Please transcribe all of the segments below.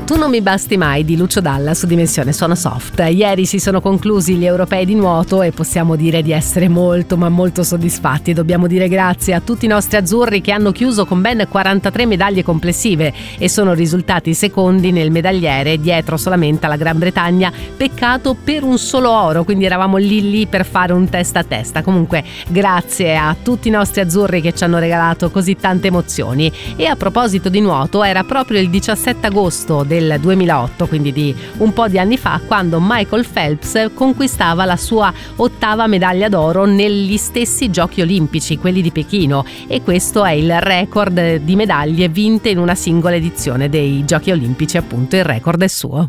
Tu non mi basti mai di Lucio Dalla su Dimensione Suono Soft. Ieri si sono conclusi gli europei di nuoto e possiamo dire di essere molto ma molto soddisfatti. Dobbiamo dire grazie a tutti i nostri azzurri che hanno chiuso con ben 43 medaglie complessive e sono risultati secondi nel medagliere, dietro solamente alla Gran Bretagna. Peccato per un solo oro, quindi eravamo lì per fare un testa a testa. Comunque grazie a tutti i nostri azzurri che ci hanno regalato così tante emozioni. E a proposito di nuoto, era proprio il 17 agosto del 2008, quindi di un po' di anni fa, quando Michael Phelps conquistava la sua 8ª medaglia d'oro negli stessi Giochi Olimpici, quelli di Pechino, e questo è il record di medaglie vinte in una singola edizione dei Giochi Olimpici, appunto il record è suo.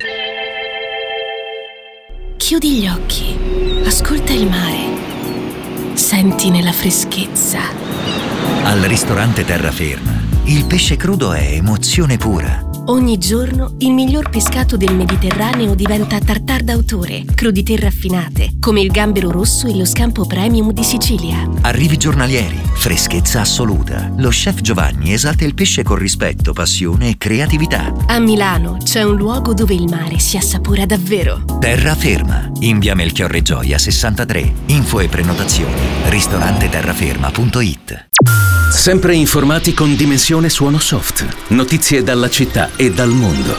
Chiudi gli occhi, ascolta il mare, senti nella freschezza. Al ristorante Terraferma, il pesce crudo è emozione pura. Ogni giorno il miglior pescato del Mediterraneo diventa tartare d'autore, crudité raffinate, come il gambero rosso e lo scampo premium di Sicilia. Arrivi giornalieri, freschezza assoluta. Lo chef Giovanni esalta il pesce con rispetto, passione e creatività. A Milano c'è un luogo dove il mare si assapora davvero. Terraferma, in via Melchiorre Gioia 63. Info e prenotazioni ristoranteterraferma.it. Sempre informati con Dimensione Suono Soft. Notizie dalla città e dal mondo.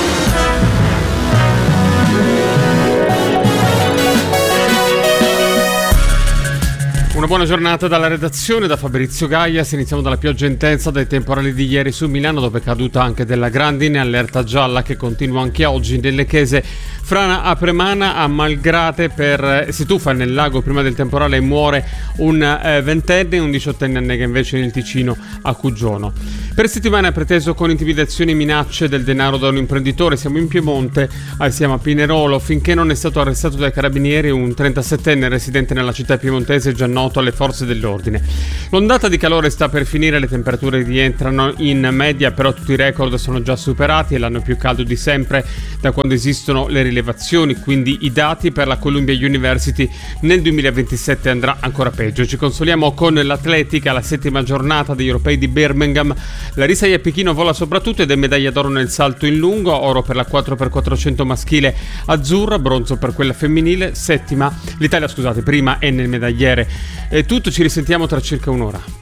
Una buona giornata dalla redazione, da Fabrizio Gaias. Iniziamo dalla pioggia intensa dai temporali di ieri su Milano, dove è caduta anche della grandine, allerta gialla che continua anche oggi nelle chiese. Frana a Premana, a Malgrate si tuffa nel lago prima del temporale e muore un 20enne e un 18enne annega invece nel Ticino a Cugiono. Per settimane è preteso con intimidazioni e minacce del denaro da un imprenditore. Siamo in Piemonte, siamo a Pinerolo, finché non è stato arrestato dai carabinieri un 37enne residente nella città piemontese già noto alle forze dell'ordine. L'ondata di calore sta per finire, le temperature rientrano in media, però tutti i record sono già superati, è l'anno più caldo di sempre da quando esistono le rilevazioni, quindi i dati per la Columbia University nel 2027 andrà ancora peggio. Ci consoliamo con l'atletica, la 7ª giornata degli europei di Birmingham. La risaia Pechino vola soprattutto ed è medaglia d'oro nel salto in lungo, oro per la 4x400 maschile azzurra, bronzo per quella femminile, l'Italia prima è nel medagliere. È tutto, ci risentiamo tra circa un'ora.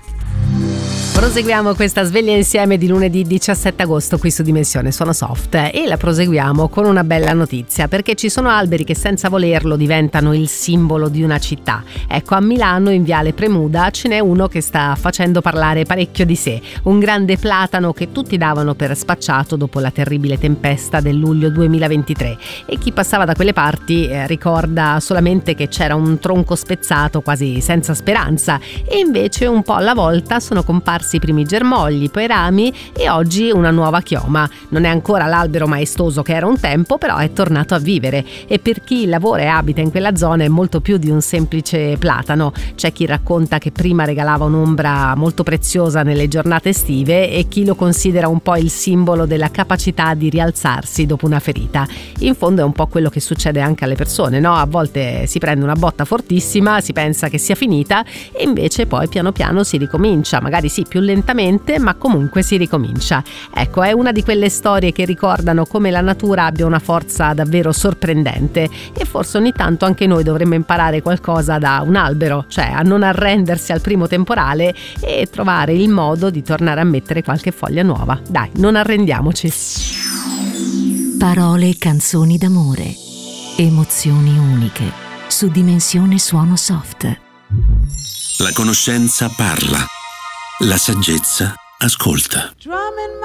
Proseguiamo questa sveglia insieme di lunedì 17 agosto qui su Dimensione Suono Soft e la proseguiamo con una bella notizia, perché ci sono alberi che senza volerlo diventano il simbolo di una città. Ecco, a Milano in Viale Premuda ce n'è uno che sta facendo parlare parecchio di sé, un grande platano che tutti davano per spacciato dopo la terribile tempesta del luglio 2023, e chi passava da quelle parti ricorda solamente che c'era un tronco spezzato quasi senza speranza, e invece un po' alla volta sono comparsi i primi germogli, poi rami e oggi una nuova chioma. Non è ancora l'albero maestoso che era un tempo, però è tornato a vivere, e per chi lavora e abita in quella zona è molto più di un semplice platano. C'è chi racconta che prima regalava un'ombra molto preziosa nelle giornate estive e chi lo considera un po' il simbolo della capacità di rialzarsi dopo una ferita. In fondo è un po' quello che succede anche alle persone, no? A volte si prende una botta fortissima, si pensa che sia finita e invece poi piano piano si ricomincia, magari sì, più lentamente, ma comunque si ricomincia. Ecco, è una di quelle storie che ricordano come la natura abbia una forza davvero sorprendente, e forse ogni tanto anche noi dovremmo imparare qualcosa da un albero, cioè a non arrendersi al primo temporale e trovare il modo di tornare a mettere qualche foglia nuova. Dai, non arrendiamoci. Parole e canzoni d'amore, emozioni uniche su Dimensione Suono Soft. La conoscenza parla. La saggezza ascolta.